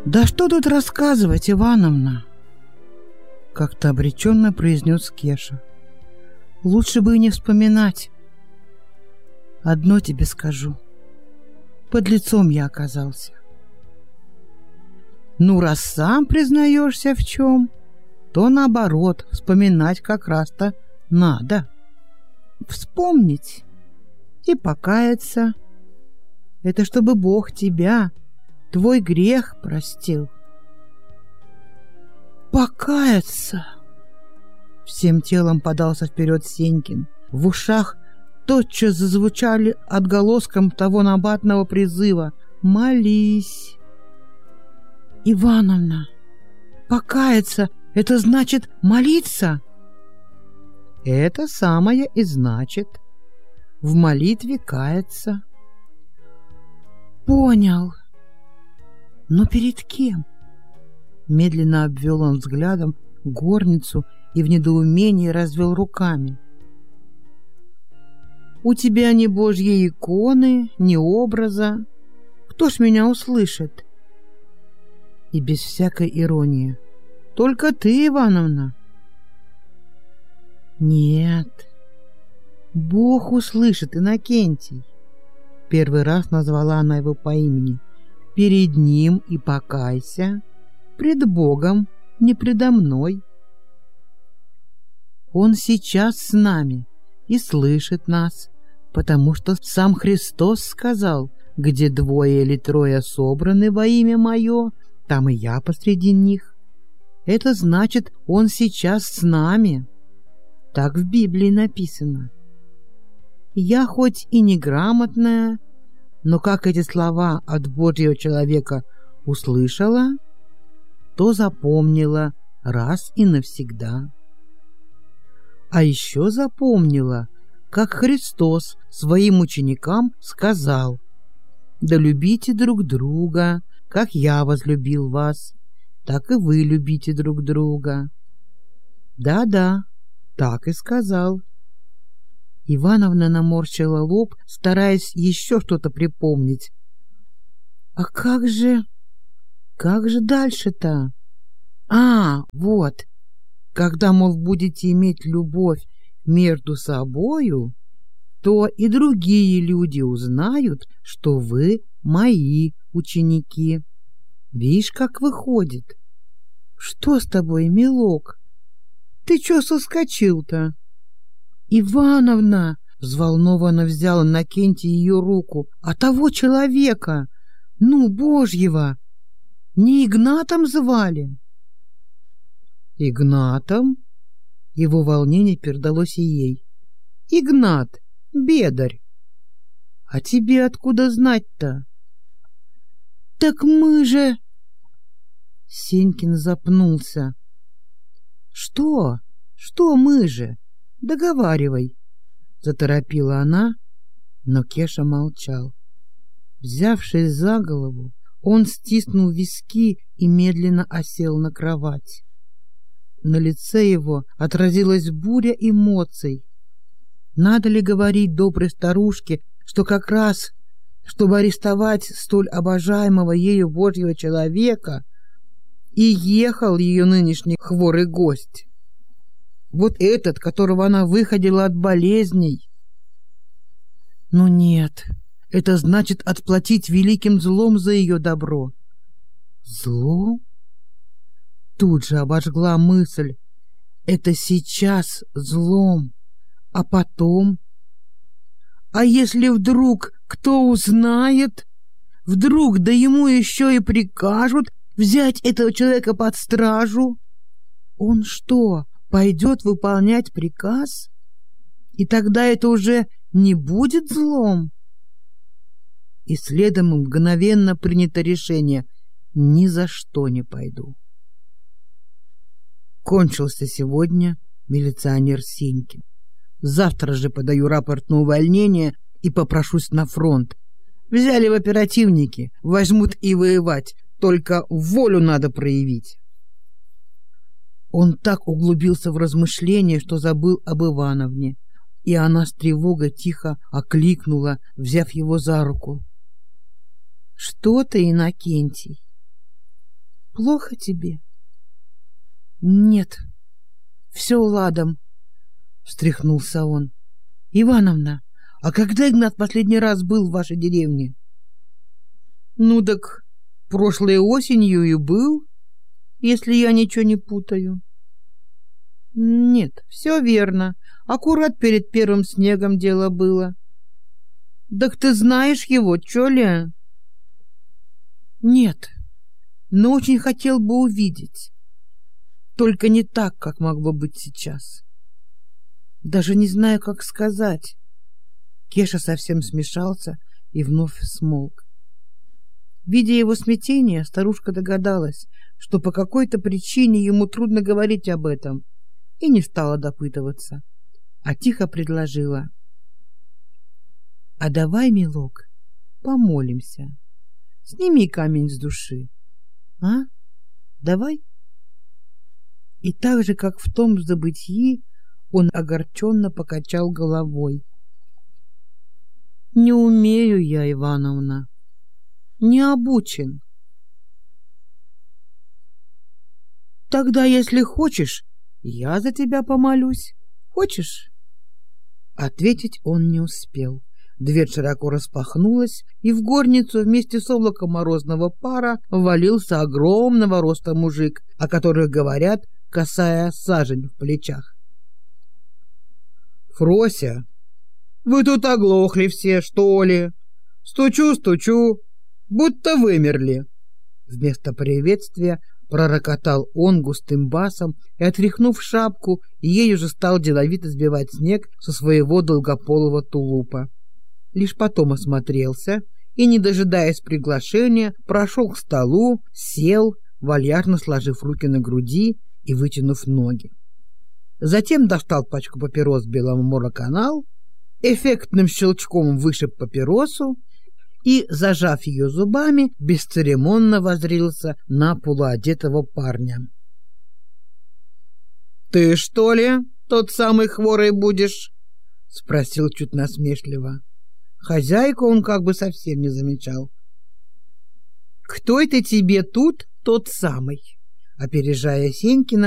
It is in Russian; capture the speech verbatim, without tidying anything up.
«Да что тут рассказывать, Ивановна?» — как-то обреченно произнес Кеша. «Лучше бы и не вспоминать. Одно тебе скажу. Под лицом я оказался. Ну, раз сам признаешься в чем, то наоборот, вспоминать как раз-то надо. Вспомнить и покаяться. Это чтобы Бог тебя, твой грех простил». «Покаяться!» Всем телом подался вперед Сенькин. В ушах тотчас зазвучали отголоском того набатного призыва: «Молись!» «Ивановна, покаяться — это значит молиться?» «Это самое и значит. В молитве каяться». «Понял. Но перед кем?» Медленно обвел он взглядом горницу и в недоумении развел руками. «У тебя ни божьей иконы, ни образа. Кто ж меня услышит?» И без всякой иронии: «Только ты, Ивановна». «Нет, Бог услышит, Иннокентий». Первый раз назвала она его по имени. «Перед Ним и покайся, пред Богом, не предо мной. Он сейчас с нами и слышит нас, потому что сам Христос сказал: где двое или трое собраны во имя Мое, там и я посреди них. Это значит, Он сейчас с нами. Так в Библии написано. Я хоть и неграмотная, но как эти слова от Божьего человека услышала, то запомнила раз и навсегда. А еще запомнила, как Христос своим ученикам сказал: да любите друг друга, как я возлюбил вас, так и вы любите друг друга. Да-да, так и сказал. Ивановна наморщила лоб, стараясь еще что-то припомнить. А как же... как же дальше-то? А, вот. Когда, мол, будете иметь любовь между собою, то и другие люди узнают, что вы мои ученики. Видишь, как выходит? Что с тобой, милок? Ты чё соскочил-то? Ивановна, взволнованно взял Иннокентий ее руку, а того человека, ну, Божьего, не Игнатом звали? Игнатом? Его волнение передалось и ей. Игнат, бедарь. А тебе откуда знать-то? Так мы же... Сенькин запнулся. Что? Что мы же? Договаривай, заторопила она, но Кеша молчал. Взявшись за голову, он стиснул виски и медленно осел на кровать. На лице его отразилась буря эмоций. Надо ли говорить доброй старушке, что как раз, чтобы арестовать столь обожаемого ею Божьего человека, и ехал ее нынешний хворый гость? Вот этот, которого она выходила от болезней. Но нет, это значит отплатить великим злом за ее добро. Зло? Тут же обожгла мысль. Это сейчас злом, а потом... А если вдруг кто узнает? Вдруг да ему еще и прикажут взять этого человека под стражу? Он что, пойдет выполнять приказ? И тогда это уже не будет злом? И следом мгновенно принято решение: ни за что не пойду. Кончился сегодня милиционер Сенькин. Завтра же подаю рапорт на увольнение и попрошусь на фронт. Взяли в оперативники, возьмут и воевать, только волю надо проявить. Он так углубился в размышления, что забыл об Ивановне, и она с тревогой тихо окликнула, взяв его за руку. — Что ты, Иннокентий? Плохо тебе? Нет, все ладом, встряхнулся он. Ивановна, а когда Игнат последний раз был в вашей деревне? Ну так прошлой осенью и был, если я ничего не путаю. Нет, все верно. Аккурат перед первым снегом дело было. Так ты знаешь его, чё ли? Нет, но очень хотел бы увидеть. Только не так, как могло быть сейчас. Даже не знаю, как сказать. Кеша совсем смешался и вновь смолк. Видя его смятение, старушка догадалась, что по какой-то причине ему трудно говорить об этом, и не стала допытываться, а тихо предложила: «А давай, милок, помолимся. Сними камень с души. А? Давай?» И так же, как в том забытьи, он огорченно покачал головой. «Не умею я, Ивановна, не обучен». «Тогда, если хочешь, я за тебя помолюсь. Хочешь?» Ответить он не успел. Дверь широко распахнулась, и в горницу вместе с облаком морозного пара ввалился огромного роста мужик, о которых говорят, косая сажень в плечах. «Фрося, вы тут оглохли все, что ли? Стучу, стучу, будто вымерли!» Вместо приветствия пророкотал он густым басом и, отряхнув шапку, ею же стал деловито сбивать снег со своего долгополого тулупа. Лишь потом осмотрелся и, не дожидаясь приглашения, прошел к столу, сел, вальяжно сложив руки на груди и вытянув ноги. Затем достал пачку папирос Беломороканал, эффектным щелчком вышиб папиросу и, зажав ее зубами, бесцеремонно воззрился на полуодетого парня. «Ты, что ли, тот самый хворый будешь?» — спросил чуть насмешливо. Хозяйку он как бы совсем не замечал. «Кто это тебе тут тот самый?» Опережая Сенькина,